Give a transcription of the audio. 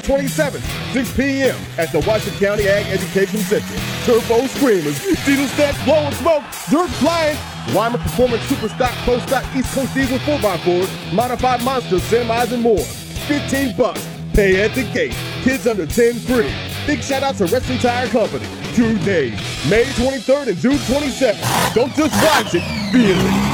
27th, 6 p.m. at the Washington County Ag Education Center. Turbo Screamers, diesel stacks blowing smoke, dirt flying, Weimer Performance Super Stock, Pro Stock, East Coast Diesel 4x4s, Modified Monsters, semis, and more. $15. Pay at the gate. Kids under 10 free. Big shout out to Wrestling Tire Company. 2 days, May 23rd and June 27th. Don't just watch it, feel it.